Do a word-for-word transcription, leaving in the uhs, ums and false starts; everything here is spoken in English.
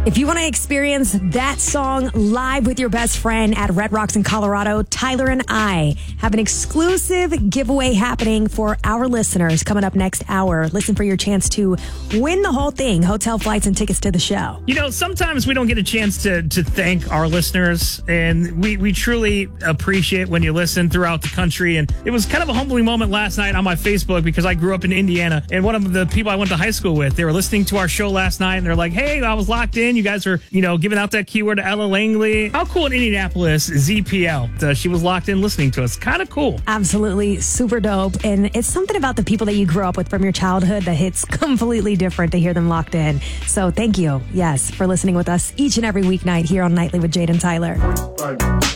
If you want to experience that song live with your best friend at Red Rocks in Colorado, Tyler and I have an exclusive giveaway happening for our listeners coming up next hour. Listen for your chance to win the whole thing, hotel flights and tickets to the show. You know, sometimes we don't get a chance to to thank our listeners, and we, we truly appreciate when you listen throughout the country. And it was kind of a humbling moment last night on my Facebook because I grew up in Indiana, and one of the people I went to high school with, they were listening to our show last night, and they're like, hey, I was locked in. You guys are, you know, giving out that keyword to Ella Langley. How cool in Indianapolis, Z P L. Uh, she was locked in listening to us. Kind of cool. Absolutely super dope. And it's something about the people that you grew up with from your childhood that hits completely different to hear them locked in. So thank you, yes, for listening with us each and every weeknight here on Nightly with Jade and Tyler.